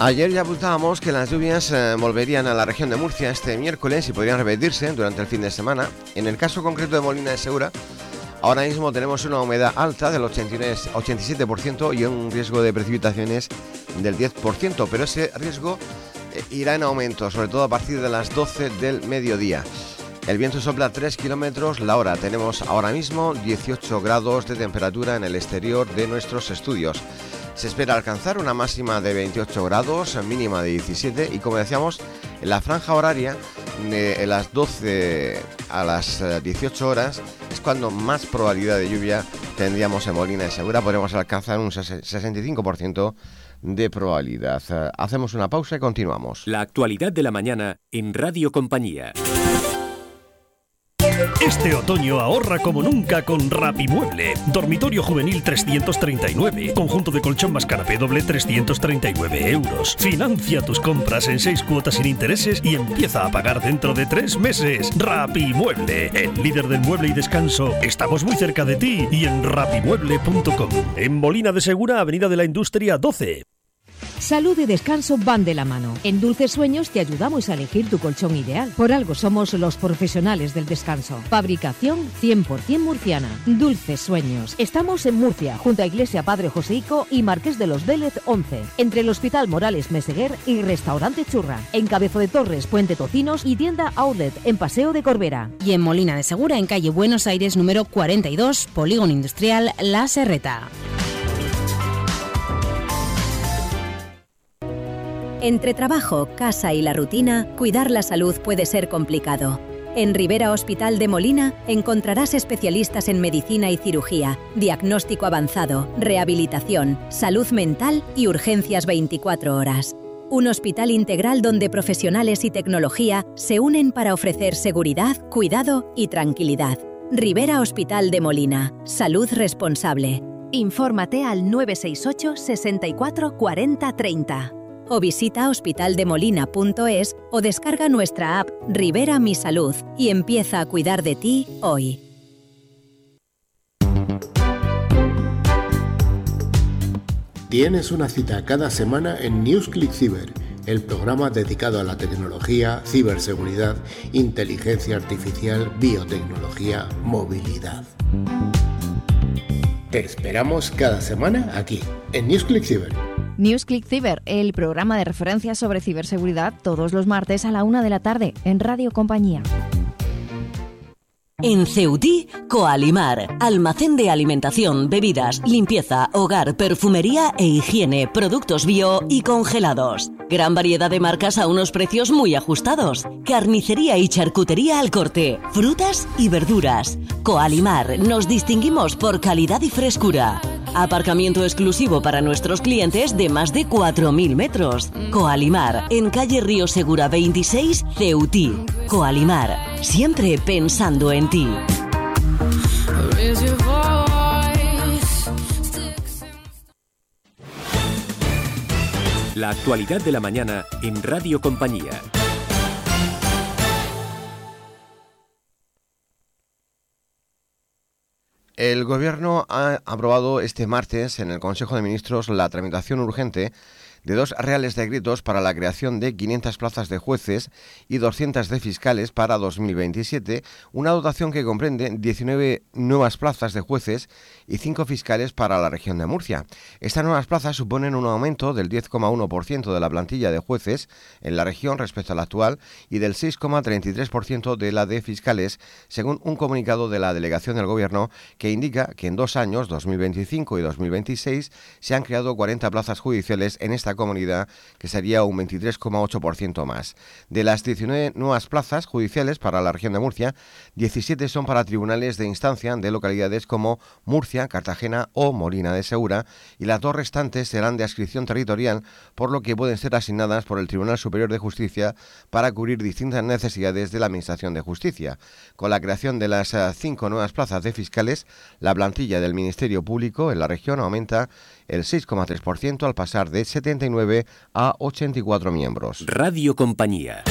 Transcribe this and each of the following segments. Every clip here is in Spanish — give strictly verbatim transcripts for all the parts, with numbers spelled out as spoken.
Ayer ya apuntábamos que las lluvias eh, volverían a la región de Murcia este miércoles y podrían repetirse durante el fin de semana. En el caso concreto de Molina de Segura, ahora mismo tenemos una humedad alta del ochenta y siete por ciento y un riesgo de precipitaciones del diez por ciento, pero ese riesgo eh, irá en aumento, sobre todo a partir de las doce del mediodía. El viento sopla tres kilómetros la hora. Tenemos ahora mismo dieciocho grados de temperatura en el exterior de nuestros estudios. Se espera alcanzar una máxima de veintiocho grados, mínima de diecisiete, y como decíamos, en la franja horaria de las doce a las dieciocho horas es cuando más probabilidad de lluvia tendríamos en Molina de Segura. Podremos alcanzar un sesenta y cinco por ciento de probabilidad. Hacemos una pausa y continuamos. La actualidad de la mañana en Radio Compañía. Este otoño ahorra como nunca con Rapimueble. Dormitorio juvenil trescientos treinta y nueve. Conjunto de colchón más canapé doble trescientos treinta y nueve euros. Financia tus compras en seis cuotas sin intereses y empieza a pagar dentro de tres meses. Rapimueble, el líder del mueble y descanso. Estamos muy cerca de ti y en rapimueble punto com. En Molina de Segura, Avenida de la Industria doce. Salud y descanso van de la mano. En Dulces Sueños te ayudamos a elegir tu colchón ideal. Por algo somos los profesionales del descanso. Fabricación cien por ciento murciana. Dulces Sueños. Estamos en Murcia, junto a Iglesia Padre Joseico y Marqués de los Vélez once. Entre el Hospital Morales Meseguer y Restaurante Churra. En Cabezo de Torres, Puente Tocinos y tienda Outlet en Paseo de Corbera. Y en Molina de Segura, en calle Buenos Aires número cuarenta y dos, Polígono Industrial La Serreta. Entre trabajo, casa y la rutina, cuidar la salud puede ser complicado. En Rivera Hospital de Molina encontrarás especialistas en medicina y cirugía, diagnóstico avanzado, rehabilitación, salud mental y urgencias veinticuatro horas. Un hospital integral donde profesionales y tecnología se unen para ofrecer seguridad, cuidado y tranquilidad. Rivera Hospital de Molina. Salud responsable. Infórmate al nueve seis ocho, sesenta y cuatro, cuarenta, treinta. O visita hospitaldemolina punto es o descarga nuestra app Rivera Mi Salud y empieza a cuidar de ti hoy. Tienes una cita cada semana en NewsClick Cyber, el programa dedicado a la tecnología, ciberseguridad, inteligencia artificial, biotecnología, movilidad. Te esperamos cada semana aquí, en NewsClick Cyber. NewsClick Cyber, el programa de referencia sobre ciberseguridad, todos los martes a la una de la tarde en Radio Compañía. En Ceutí, Coalimar, almacén de alimentación, bebidas, limpieza, hogar, perfumería e higiene, productos bio y congelados. Gran variedad de marcas a unos precios muy ajustados. Carnicería y charcutería al corte, frutas y verduras. Coalimar, nos distinguimos por calidad y frescura. Aparcamiento exclusivo para nuestros clientes de más de cuatro mil metros. Coalimar, en calle Río Segura veintiséis, Ceutí. Coalimar, siempre pensando en ti. La actualidad de la mañana en Radio Compañía. El Gobierno ha aprobado este martes en el Consejo de Ministros la tramitación urgente de dos reales decretos para la creación de quinientas plazas de jueces y doscientas de fiscales para dos mil veintisiete, una dotación que comprende diecinueve nuevas plazas de jueces y cinco fiscales para la región de Murcia. Estas nuevas plazas suponen un aumento del diez coma uno por ciento de la plantilla de jueces en la región respecto a la actual y del seis coma treinta y tres por ciento de la de fiscales, según un comunicado de la delegación del Gobierno que indica que en dos años, dos mil veinticinco y dos mil veintiséis, se han creado cuarenta plazas judiciales en esta comunidad, que sería un veintitrés coma ocho por ciento más. De las diecinueve nuevas plazas judiciales para la región de Murcia, diecisiete son para tribunales de instancia de localidades como Murcia, Cartagena o Molina de Segura, y las dos restantes serán de adscripción territorial, por lo que pueden ser asignadas por el Tribunal Superior de Justicia para cubrir distintas necesidades de la Administración de Justicia. Con la creación de las cinco nuevas plazas de fiscales, la plantilla del Ministerio Público en la región aumenta el seis coma tres por ciento al pasar de setenta y nueve a ochenta y cuatro miembros. Radio Compañía.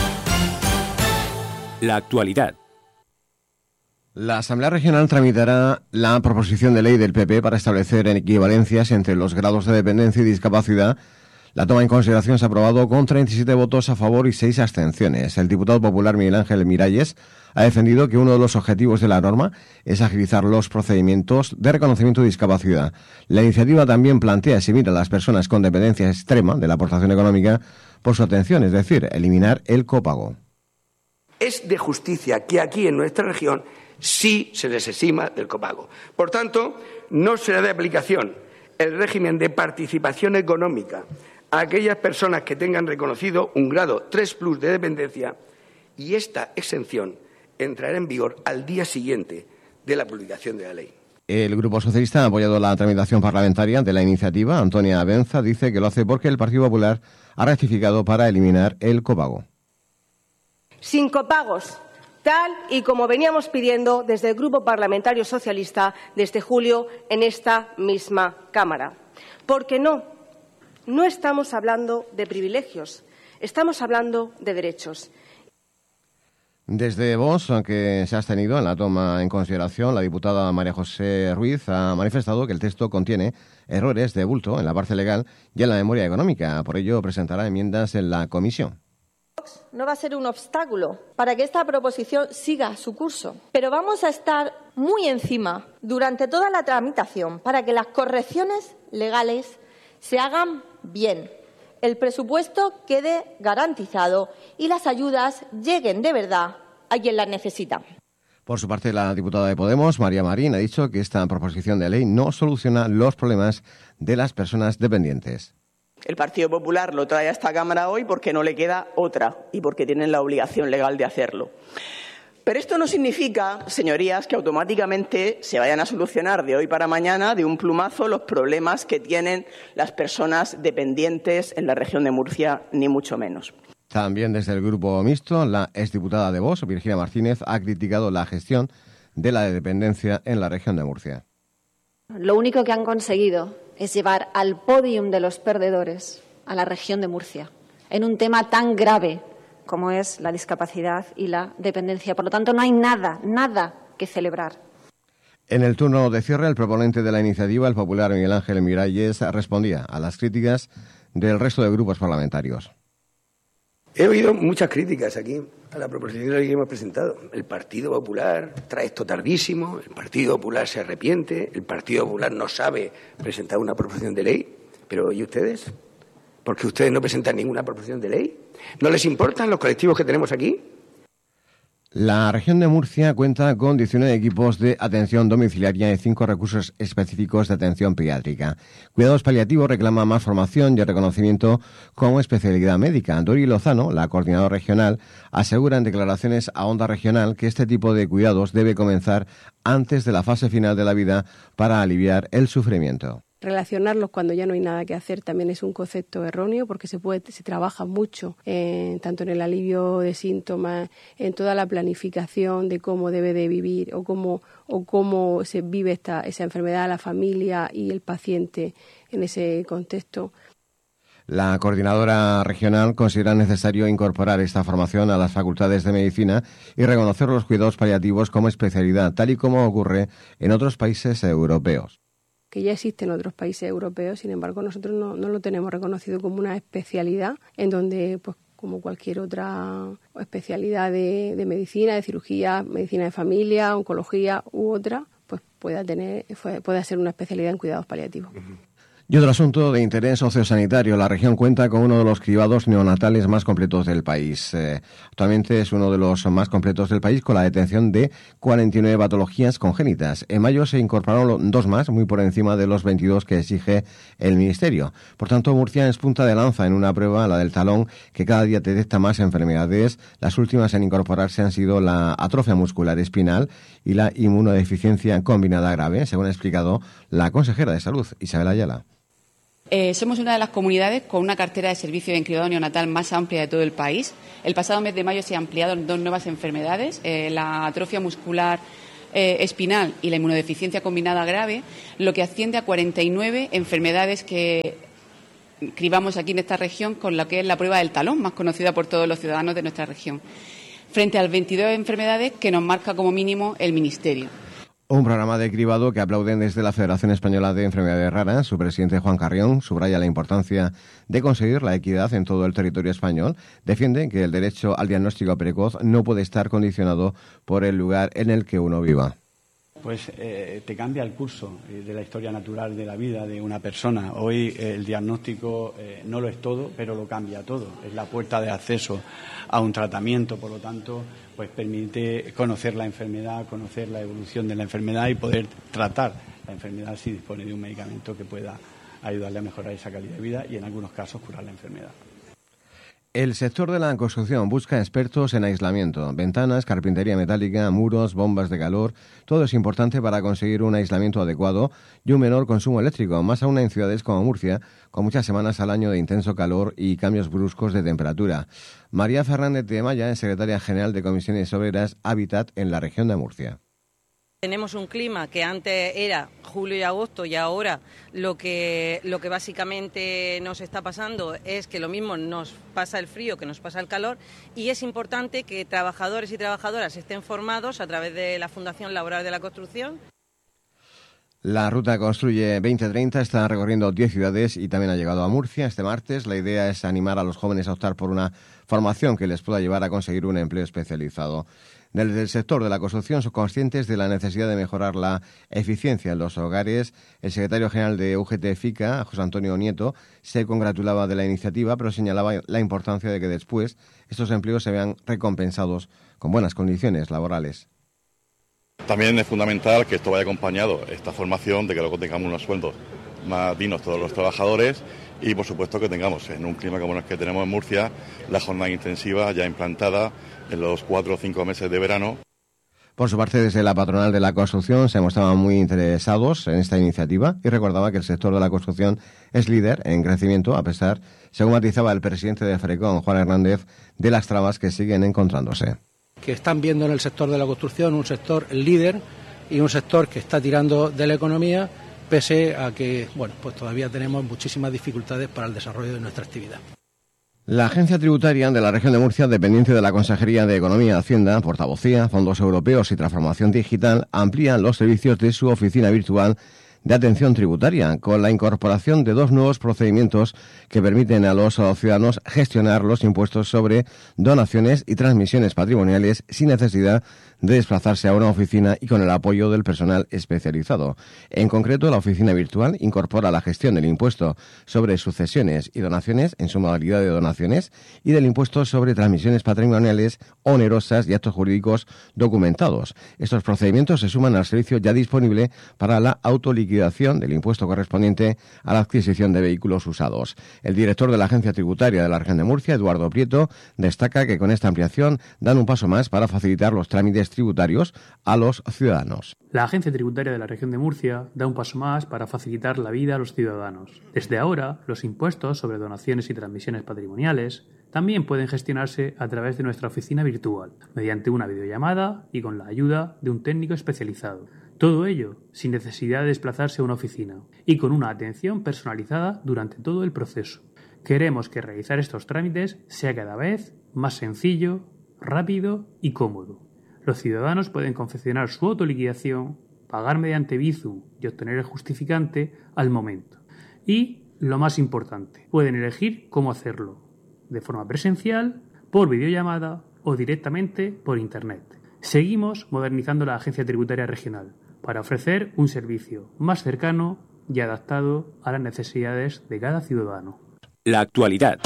La actualidad. La Asamblea Regional tramitará la proposición de ley del P P para establecer equivalencias entre los grados de dependencia y discapacidad, La toma en consideración se ha aprobado con treinta y siete votos a favor y seis abstenciones. El diputado popular Miguel Ángel Miralles ha defendido que uno de los objetivos de la norma es agilizar los procedimientos de reconocimiento de discapacidad. La iniciativa también plantea eximir a las personas con dependencia extrema de la aportación económica por su atención, es decir, eliminar el copago. Es de justicia que aquí en nuestra región sí se les exima del copago. Por tanto, no será de aplicación el régimen de participación económica a aquellas personas que tengan reconocido un grado tres plus de dependencia, y esta exención entrará en vigor al día siguiente de la publicación de la ley. El Grupo Socialista ha apoyado la tramitación parlamentaria de la iniciativa. Antonia Benza dice que lo hace porque el Partido Popular ha rectificado para eliminar el copago. Sin copagos, tal y como veníamos pidiendo desde el Grupo Parlamentario Socialista desde julio en esta misma Cámara. Porque no, no estamos hablando de privilegios, estamos hablando de derechos. Desde Vox, aunque se ha abstenido en la toma en consideración, la diputada María José Ruiz ha manifestado que el texto contiene errores de bulto en la parte legal y en la memoria económica. Por ello, presentará enmiendas en la comisión. No va a ser un obstáculo para que esta proposición siga su curso, pero vamos a estar muy encima durante toda la tramitación para que las correcciones legales se hagan bien, el presupuesto quede garantizado y las ayudas lleguen de verdad a quien las necesita. Por su parte, la diputada de Podemos, María Marín, ha dicho que esta proposición de ley no soluciona los problemas de las personas dependientes. El Partido Popular lo trae a esta Cámara hoy porque no le queda otra y porque tienen la obligación legal de hacerlo. Pero esto no significa, señorías, que automáticamente se vayan a solucionar de hoy para mañana, de un plumazo, los problemas que tienen las personas dependientes en la región de Murcia, ni mucho menos. También desde el Grupo Mixto, la exdiputada de Vox, Virginia Martínez, ha criticado la gestión de la dependencia en la región de Murcia. Lo único que han conseguido es llevar al podium de los perdedores a la región de Murcia, en un tema tan grave como es la discapacidad y la dependencia. Por lo tanto, no hay nada, nada que celebrar. En el turno de cierre, el proponente de la iniciativa, el popular Miguel Ángel Miralles, respondía a las críticas del resto de grupos parlamentarios. He oído muchas críticas aquí a la proposición de ley que hemos presentado. El Partido Popular trae esto tardísimo, el Partido Popular se arrepiente, el Partido Popular no sabe presentar una proposición de ley. Pero ¿y ustedes? ¿Por qué ustedes no presentan ninguna proposición de ley? ¿No les importan los colectivos que tenemos aquí? La región de Murcia cuenta con diecinueve equipos de atención domiciliaria y cinco recursos específicos de atención pediátrica. Cuidados Paliativos reclama más formación y reconocimiento como especialidad médica. Dori Lozano, la coordinadora regional, asegura en declaraciones a Onda Regional que este tipo de cuidados debe comenzar antes de la fase final de la vida para aliviar el sufrimiento. Relacionarlos cuando ya no hay nada que hacer también es un concepto erróneo porque se puede se trabaja mucho eh, tanto en el alivio de síntomas, en toda la planificación de cómo debe de vivir o cómo o cómo se vive esta esa enfermedad, la familia y el paciente en ese contexto. La coordinadora regional considera necesario incorporar esta formación a las facultades de medicina y reconocer los cuidados paliativos como especialidad, tal y como ocurre en otros países europeos. Que ya existe en otros países europeos, sin embargo nosotros no, no lo tenemos reconocido como una especialidad en donde, pues como cualquier otra especialidad de, de medicina, de cirugía, medicina de familia, oncología u otra, pues pueda tener, pueda ser una especialidad en cuidados paliativos. Uh-huh. Y otro asunto de interés sociosanitario. La región cuenta con uno de los cribados neonatales más completos del país. Eh, actualmente es uno de los más completos del país con la detención de cuarenta y nueve patologías congénitas. En mayo se incorporaron dos más, muy por encima de los veintidós que exige el Ministerio. Por tanto, Murcia es punta de lanza en una prueba, la del talón, que cada día detecta más enfermedades. Las últimas en incorporarse han sido la atrofia muscular espinal y la inmunodeficiencia combinada grave, según ha explicado la consejera de Salud, Isabel Ayala. Eh, somos una de las comunidades con una cartera de servicio de cribado neonatal más amplia de todo el país. El pasado mes de mayo se han ampliado dos nuevas enfermedades, eh, la atrofia muscular eh, espinal y la inmunodeficiencia combinada grave, lo que asciende a cuarenta y nueve enfermedades que cribamos aquí en esta región, con lo que es la prueba del talón, más conocida por todos los ciudadanos de nuestra región, frente a las veintidós enfermedades que nos marca como mínimo el Ministerio. Un programa de cribado que aplauden desde la Federación Española de Enfermedades Raras. Su presidente, Juan Carrión, subraya la importancia de conseguir la equidad en todo el territorio español. Defiende que el derecho al diagnóstico precoz no puede estar condicionado por el lugar en el que uno viva. Pues eh, te cambia el curso de la historia natural de la vida de una persona. Hoy eh, el diagnóstico eh, no lo es todo, pero lo cambia todo. Es la puerta de acceso a un tratamiento, por lo tanto, pues permite conocer la enfermedad, conocer la evolución de la enfermedad y poder tratar la enfermedad si dispone de un medicamento que pueda ayudarle a mejorar esa calidad de vida y en algunos casos curar la enfermedad. El sector de la construcción busca expertos en aislamiento, ventanas, carpintería metálica, muros, bombas de calor. Todo es importante para conseguir un aislamiento adecuado y un menor consumo eléctrico, más aún en ciudades como Murcia, con muchas semanas al año de intenso calor y cambios bruscos de temperatura. María Fernández de Maya es secretaria general de Comisiones Obreras Hábitat en la región de Murcia. Tenemos un clima que antes era julio y agosto y ahora lo que, lo que básicamente nos está pasando es que lo mismo nos pasa el frío que nos pasa el calor y es importante que trabajadores y trabajadoras estén formados a través de la Fundación Laboral de la Construcción. La ruta Construye veinte treinta está recorriendo diez ciudades y también ha llegado a Murcia este martes. La idea es animar a los jóvenes a optar por una formación que les pueda llevar a conseguir un empleo especializado. Desde el sector de la construcción son conscientes de la necesidad de mejorar la eficiencia en los hogares. El secretario general de U G T FICA, José Antonio Nieto, se congratulaba de la iniciativa, pero señalaba la importancia de que después estos empleos se vean recompensados con buenas condiciones laborales. También es fundamental que esto vaya acompañado, esta formación, de que luego tengamos unos sueldos más dignos todos los trabajadores y, por supuesto, que tengamos en un clima como el que tenemos en Murcia la jornada intensiva ya implantada en los cuatro o cinco meses de verano. Por su parte, desde la patronal de la construcción se mostraban muy interesados en esta iniciativa y recordaba que el sector de la construcción es líder en crecimiento, a pesar, según matizaba el presidente de FRECON, Juan Hernández, de las trabas que siguen encontrándose. Que están viendo en el sector de la construcción un sector líder y un sector que está tirando de la economía, pese a que, bueno, pues todavía tenemos muchísimas dificultades para el desarrollo de nuestra actividad. La Agencia Tributaria de la región de Murcia, dependiente de la Consejería de Economía, Hacienda, Portavocía, Fondos Europeos y Transformación Digital, amplía los servicios de su oficina virtual de atención tributaria, con la incorporación de dos nuevos procedimientos que permiten a los ciudadanos gestionar los impuestos sobre donaciones y transmisiones patrimoniales sin necesidad de desplazarse a una oficina y con el apoyo del personal especializado. En concreto, la oficina virtual incorpora la gestión del impuesto sobre sucesiones y donaciones en su modalidad de donaciones y del impuesto sobre transmisiones patrimoniales onerosas y actos jurídicos documentados. Estos procedimientos se suman al servicio ya disponible para la autoliquidación del impuesto correspondiente a la adquisición de vehículos usados. El director de la Agencia Tributaria de la región de Murcia, Eduardo Prieto, destaca que con esta ampliación dan un paso más para facilitar los trámites tributarios a los ciudadanos. La Agencia Tributaria de la región de Murcia da un paso más para facilitar la vida a los ciudadanos. Desde ahora, los impuestos sobre donaciones y transmisiones patrimoniales también pueden gestionarse a través de nuestra oficina virtual, mediante una videollamada y con la ayuda de un técnico especializado. Todo ello sin necesidad de desplazarse a una oficina y con una atención personalizada durante todo el proceso. Queremos que realizar estos trámites sea cada vez más sencillo, rápido y cómodo. Los ciudadanos pueden confeccionar su autoliquidación, pagar mediante Bizum y obtener el justificante al momento. Y, lo más importante, pueden elegir cómo hacerlo, de forma presencial, por videollamada o directamente por Internet. Seguimos modernizando la Agencia Tributaria Regional para ofrecer un servicio más cercano y adaptado a las necesidades de cada ciudadano. La actualidad.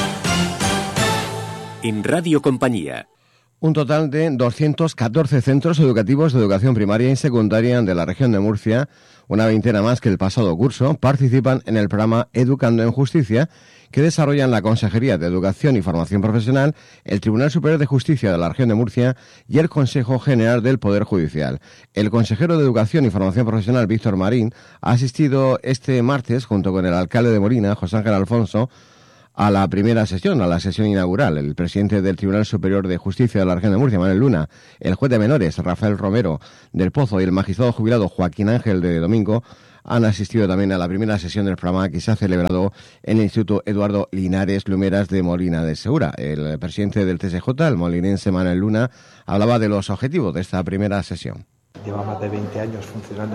En Radio Compañía. Un total de doscientos catorce centros educativos de educación primaria y secundaria de la región de Murcia, una veintena más que el pasado curso, participan en el programa Educando en Justicia, que desarrollan la Consejería de Educación y Formación Profesional, el Tribunal Superior de Justicia de la región de Murcia y el Consejo General del Poder Judicial. El consejero de Educación y Formación Profesional, Víctor Marín, ha asistido este martes, junto con el alcalde de Molina, José Ángel Alfonso, a la primera sesión, a la sesión inaugural. El presidente del Tribunal Superior de Justicia de la región de Murcia, Manuel Luna, el juez de menores, Rafael Romero del Pozo, y el magistrado jubilado Joaquín Ángel de Domingo han asistido también a la primera sesión del programa que se ha celebrado en el Instituto Eduardo Linares Lumeras de Molina de Segura. El presidente del T S J, el molinense Manuel Luna, hablaba de los objetivos de esta primera sesión. Lleva más de veinte años funcionando